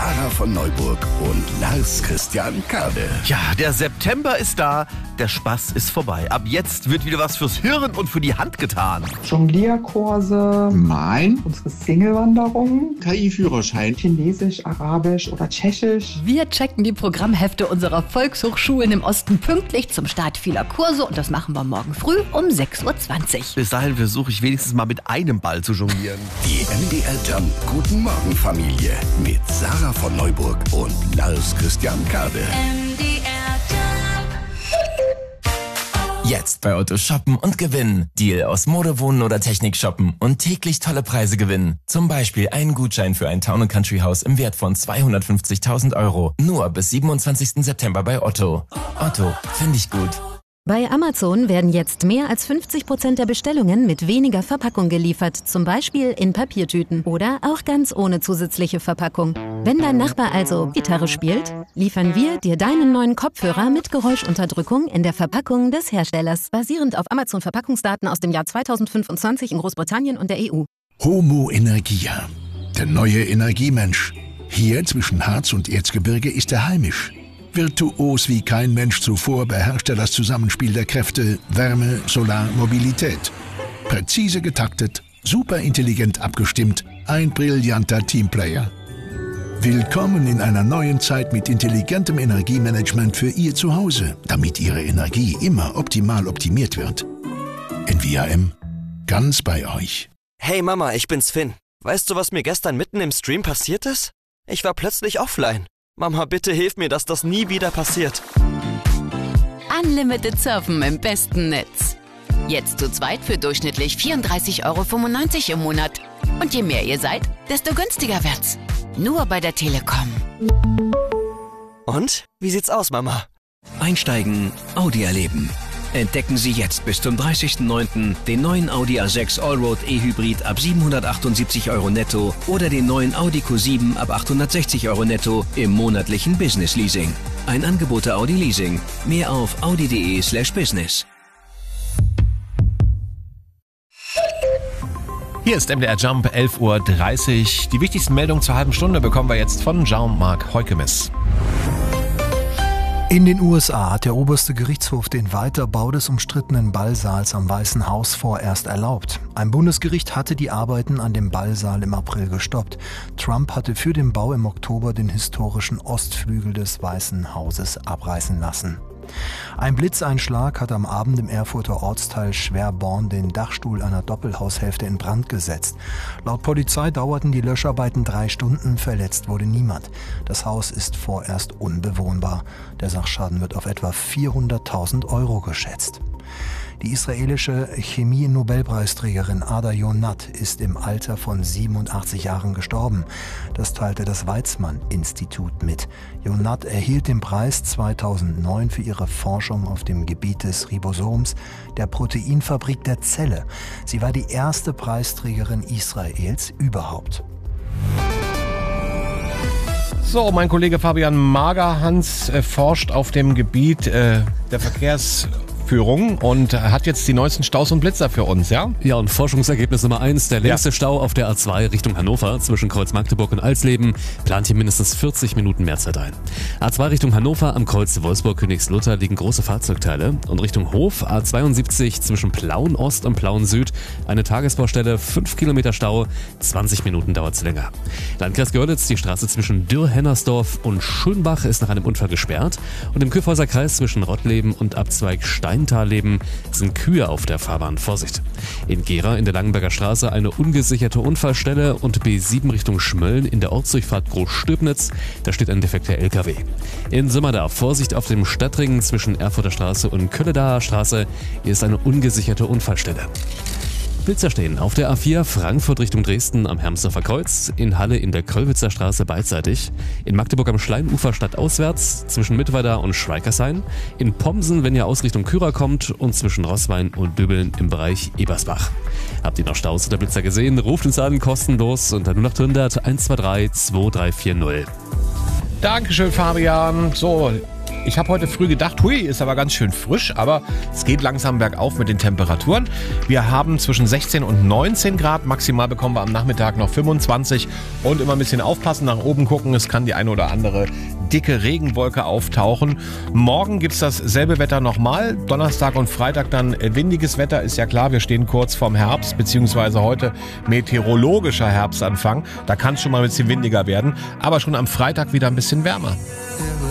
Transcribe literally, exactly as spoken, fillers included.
Sarah von Neuburg und Lars Christian Kade. Ja, der September ist da, der Spaß ist vorbei. Ab jetzt wird wieder was fürs Hirn und für die Hand getan. Jonglierkurse, Mein unsere Single-Wanderung, K I-Führerschein, Chinesisch, Arabisch oder Tschechisch. Wir checken die Programmhefte unserer Volkshochschulen im Osten pünktlich zum Start vieler Kurse und das machen wir morgen früh um sechs Uhr zwanzig. Bis dahin versuche ich wenigstens mal mit einem Ball zu jonglieren. Die M D R Jump Guten Morgen Familie mit Sarah von Neuburg und Lars Christian Kade. Jetzt bei Otto shoppen und gewinnen. Deal aus Mode, Wohnen oder Technik shoppen und täglich tolle Preise gewinnen. Zum Beispiel einen Gutschein für ein Town and Country Haus im Wert von zweihundertfünfzigtausend Euro. Nur bis siebenundzwanzigsten September bei Otto. Otto, finde ich gut. Bei Amazon werden jetzt mehr als fünfzig Prozent der Bestellungen mit weniger Verpackung geliefert, zum Beispiel in Papiertüten oder auch ganz ohne zusätzliche Verpackung. Wenn dein Nachbar also Gitarre spielt, liefern wir dir deinen neuen Kopfhörer mit Geräuschunterdrückung in der Verpackung des Herstellers, basierend auf Amazon-Verpackungsdaten aus dem Jahr zweitausendfünfundzwanzig in Großbritannien und der E U. Homo Energia, der neue Energiemensch. Hier zwischen Harz und Erzgebirge ist er heimisch. Virtuos wie kein Mensch zuvor beherrscht er das Zusammenspiel der Kräfte Wärme, Solar, Mobilität. Präzise getaktet, superintelligent abgestimmt, ein brillanter Teamplayer. Willkommen in einer neuen Zeit mit intelligentem Energiemanagement für Ihr Zuhause, damit Ihre Energie immer optimal optimiert wird. N V A M, ganz bei euch. Hey Mama, ich bin's Finn. Weißt du, was mir gestern mitten im Stream passiert ist? Ich war plötzlich offline. Mama, bitte hilf mir, dass das nie wieder passiert. Unlimited Surfen im besten Netz. Jetzt zu zweit für durchschnittlich vierunddreißig Euro fünfundneunzig im Monat. Und je mehr ihr seid, desto günstiger wird's. Nur bei der Telekom. Und? Wie sieht's aus, Mama? Einsteigen, Audi erleben. Entdecken Sie jetzt bis zum dreißigsten neunten den neuen Audi A sechs Allroad E-Hybrid ab siebenhundertachtundsiebzig Euro netto oder den neuen Audi Q sieben ab achthundertsechzig Euro netto im monatlichen Business Leasing. Ein Angebot der Audi Leasing. Mehr auf audi.de slash business. Hier ist M D R Jump, elf Uhr dreißig. Die wichtigsten Meldungen zur halben Stunde bekommen wir jetzt von Jean-Marc Heukemis. In den U S A hat der oberste Gerichtshof den Weiterbau des umstrittenen Ballsaals am Weißen Haus vorerst erlaubt. Ein Bundesgericht hatte die Arbeiten an dem Ballsaal im April gestoppt. Trump hatte für den Bau im Oktober den historischen Ostflügel des Weißen Hauses abreißen lassen. Ein Blitzeinschlag hat am Abend im Erfurter Ortsteil Schwerborn den Dachstuhl einer Doppelhaushälfte in Brand gesetzt. Laut Polizei dauerten die Löscharbeiten drei Stunden, verletzt wurde niemand. Das Haus ist vorerst unbewohnbar. Der Sachschaden wird auf etwa vierhunderttausend Euro geschätzt. Die israelische Chemie-Nobelpreisträgerin Ada Yonat ist im Alter von siebenundachtzig Jahren gestorben. Das teilte das Weizmann-Institut mit. Yonat erhielt den Preis zweitausendneun für ihre Forschung auf dem Gebiet des Ribosoms, der Proteinfabrik der Zelle. Sie war die erste Preisträgerin Israels überhaupt. So, mein Kollege Fabian Magerhans äh, forscht auf dem Gebiet äh, der Verkehrs... und hat jetzt die neuesten Staus und Blitzer für uns, ja? Ja, und Forschungsergebnis Nummer eins, der längste ja. Stau auf der A zwei Richtung Hannover zwischen Kreuz Magdeburg und Alsleben plant hier mindestens vierzig Minuten Mehrzeit ein. A zwei Richtung Hannover am Kreuz Wolfsburg-Königslutter liegen große Fahrzeugteile und Richtung Hof A zweiundsiebzig zwischen Plauen Ost und Plauen Süd eine Tagesbaustelle, fünf Kilometer Stau, zwanzig Minuten dauert es länger. Landkreis Görlitz, die Straße zwischen Dürr-Hennersdorf und Schönbach ist nach einem Unfall gesperrt und im Kyffhäuser Kreis zwischen Rottleben und Abzweig Stein Leben sind Kühe auf der Fahrbahn. Vorsicht. In Gera in der Langenberger Straße eine ungesicherte Unfallstelle und B sieben Richtung Schmölln in der Ortsdurchfahrt Großstübnitz. Da steht ein defekter L K W. In Simmerdar Vorsicht auf dem Stadtring zwischen Erfurter Straße und Kölledaer Straße. Hier ist eine ungesicherte Unfallstelle. Blitzer stehen auf der A vier Frankfurt Richtung Dresden am Hermsdorfer Kreuz, in Halle in der Köllwitzer Straße beidseitig, in Magdeburg am Schleinufer stadtauswärts zwischen Mittweida und Schweikershain, in Pomsen, wenn ihr aus Richtung Kyra kommt und zwischen Roßwein und Döbeln im Bereich Ebersbach. Habt ihr noch Staus oder Blitzer gesehen? Ruft uns an, kostenlos unter null acht hundert eins zwei drei zwei drei vier null. Dankeschön, Fabian. So, Ich habe heute früh gedacht, hui, ist aber ganz schön frisch, aber es geht langsam bergauf mit den Temperaturen. Wir haben zwischen sechzehn und neunzehn Grad, maximal bekommen wir am Nachmittag noch fünfundzwanzig und immer ein bisschen aufpassen, nach oben gucken, es kann die eine oder andere dicke Regenwolke auftauchen. Morgen gibt es dasselbe Wetter nochmal, Donnerstag und Freitag dann windiges Wetter, ist ja klar, wir stehen kurz vorm Herbst, beziehungsweise heute meteorologischer Herbstanfang, da kann es schon mal ein bisschen windiger werden, aber schon am Freitag wieder ein bisschen wärmer.